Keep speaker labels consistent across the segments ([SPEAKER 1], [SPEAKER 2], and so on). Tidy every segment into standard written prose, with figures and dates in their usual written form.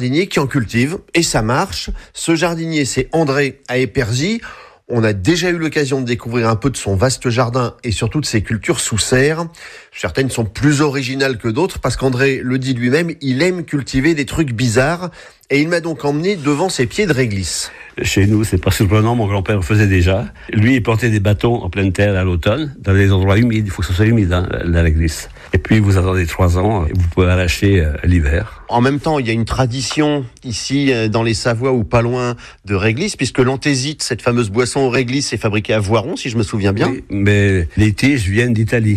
[SPEAKER 1] jardinier qui en cultive et ça marche. Ce jardinier, c'est André à Épersy. On a déjà eu l'occasion de découvrir un peu de son vaste jardin et surtout de ses cultures sous serre. Certaines sont plus originales que d'autres parce qu'André le dit lui-même, il aime cultiver des trucs bizarres et il m'a donc emmené devant ses pieds de réglisse.
[SPEAKER 2] Chez nous, c'est pas surprenant, mon grand-père le faisait déjà. Lui, il plantait des bâtons en pleine terre à l'automne, dans des endroits humides. Il faut que ce soit humide, la réglisse. Et puis, vous attendez 3 ans et vous pouvez arracher l'hiver.
[SPEAKER 1] En même temps, il y a une tradition ici, dans les Savoies ou pas loin de réglisse, puisque l'anthésite, cette fameuse boisson aux réglisses, est fabriquée à Voiron, si je me souviens bien.
[SPEAKER 2] Oui, mais les tiges viennent d'Italie.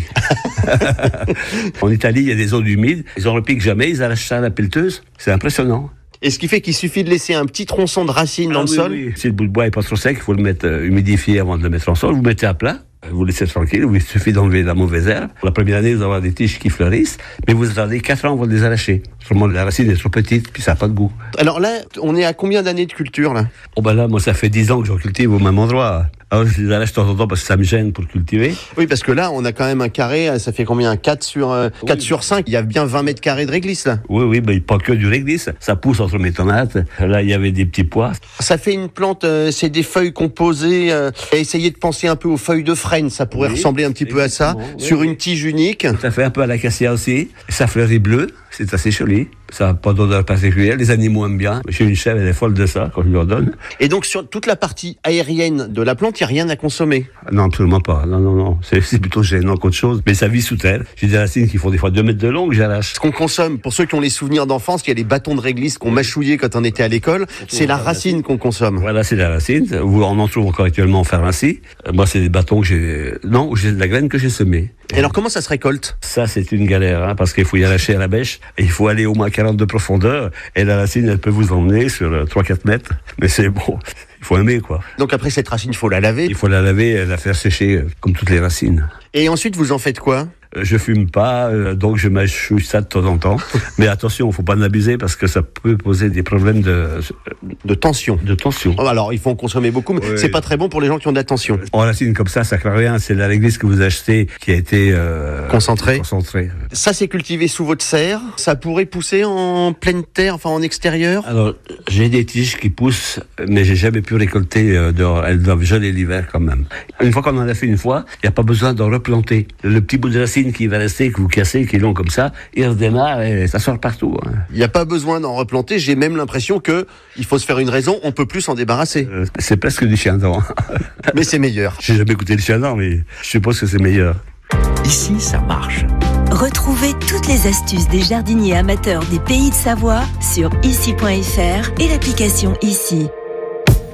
[SPEAKER 2] En Italie, il y a des zones humides. Ils en repiquent jamais, ils arrachent ça à la pelleteuse. C'est impressionnant.
[SPEAKER 1] Et ce qui fait qu'il suffit de laisser un petit tronçon de racine dans le sol.
[SPEAKER 2] Oui. Si le bout de bois est pas trop sec, il faut le mettre humidifié avant de le mettre en sol. Vous mettez à plat, vous laissez tranquille, il suffit d'enlever la mauvaise herbe. La première année, vous allez avoir des tiges qui fleurissent, mais vous attendez 4 ans avant de les arracher. Seulement, la racine est trop petite, puis ça n'a pas de goût.
[SPEAKER 1] Alors là, on est à combien d'années de culture, là ?
[SPEAKER 2] Oh ben là, moi, ça fait 10 ans que je cultive au même endroit. Alors, je les arrache de temps en temps parce que ça me gêne pour cultiver.
[SPEAKER 1] Oui, parce que là, on a quand même un carré, ça fait combien ? 4 sur 5. Il y a bien 20 mètres carrés de réglisse, là.
[SPEAKER 2] Oui, mais pas que du réglisse. Ça pousse entre mes tomates. Là, il y avait des petits pois.
[SPEAKER 1] Ça fait une plante, c'est des feuilles composées. Et essayez de penser un peu aux feuilles de frêne. Ça pourrait ressembler un petit peu à ça. Sur une tige unique.
[SPEAKER 2] Ça fait un peu à l'acacia aussi. Ça fleurit bleu. C'est assez joli. Ça n'a pas d'odeur particulière. Les animaux aiment bien. J'ai une chèvre, elle est folle de ça quand je leur donne.
[SPEAKER 1] Et donc, sur toute la partie aérienne de la plante, il n'y a rien à consommer ?
[SPEAKER 2] Non, absolument pas. Non. C'est plutôt gênant qu'autre chose. Mais ça vit sous terre. J'ai des racines qui font des fois 2 mètres de long que j'arrache.
[SPEAKER 1] Ce qu'on consomme, pour ceux qui ont les souvenirs d'enfance, il y a les bâtons de réglisse qu'on mâchouillait quand on était à l'école. C'est la racine qu'on consomme.
[SPEAKER 2] Voilà, c'est la racine. On en trouve encore actuellement en pharmacie. Moi, c'est des bâtons que j'ai de la graine que j'ai semée.
[SPEAKER 1] Et alors, comment ça se récolte ?
[SPEAKER 2] Ça, c'est une galère, parce qu'il faut y arracher à la bêche. Et il faut aller au moins 40 de profondeur. Et la racine, elle peut vous emmener sur 3-4 mètres. Mais c'est bon. Il faut aimer, quoi.
[SPEAKER 1] Donc après cette racine, il faut la laver.
[SPEAKER 2] Il faut la laver et la faire sécher, comme toutes les racines.
[SPEAKER 1] Et ensuite, vous en faites quoi ?
[SPEAKER 2] Je fume pas, donc je mâchouille ça de temps en temps. Mais attention, faut pas en abuser parce que ça peut poser des problèmes
[SPEAKER 1] de tension. Alors, il faut en consommer beaucoup, mais c'est pas très bon pour les gens qui ont de la tension.
[SPEAKER 2] En racine comme ça craint rien. C'est la réglisse que vous achetez qui a été
[SPEAKER 1] concentrée.
[SPEAKER 2] Ça,
[SPEAKER 1] c'est cultivé sous votre serre. Ça pourrait pousser en pleine terre, enfin en extérieur.
[SPEAKER 2] Alors, j'ai des tiges qui poussent, mais j'ai jamais pu récolter dehors. Elles doivent geler l'hiver quand même. Une fois qu'on en a fait une fois, il n'y a pas besoin d'en replanter. Le petit bout de racine qui va rester, que vous cassez, qui est long comme ça, il redémarre et ça sort partout.
[SPEAKER 1] Il n'y a pas besoin d'en replanter. J'ai même l'impression que il faut se faire une raison. On peut plus s'en débarrasser.
[SPEAKER 2] C'est presque du chien-dent.
[SPEAKER 1] Mais c'est meilleur.
[SPEAKER 2] J'ai jamais goûté le chien-dent, mais je suppose que c'est meilleur.
[SPEAKER 3] Ici, ça marche.
[SPEAKER 4] Retrouvez toutes les astuces des jardiniers amateurs des Pays de Savoie sur ici.fr et l'application Ici.